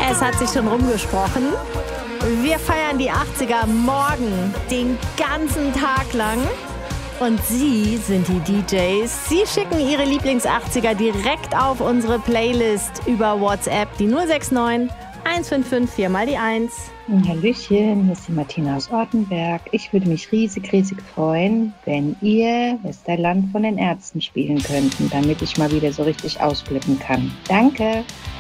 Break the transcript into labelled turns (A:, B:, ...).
A: Es hat sich schon rumgesprochen. Wir feiern die 80er morgen den ganzen Tag lang. Und Sie sind die DJs. Sie schicken Ihre Lieblings-80er direkt auf unsere Playlist über WhatsApp, die 069 155 4 mal die 1.
B: Hallöchen, hier ist die Martina aus Ortenberg. Ich würde mich riesig freuen, wenn ihr Westerland von den Ärzten spielen könnten, damit ich mal wieder so richtig ausflippen kann. Danke!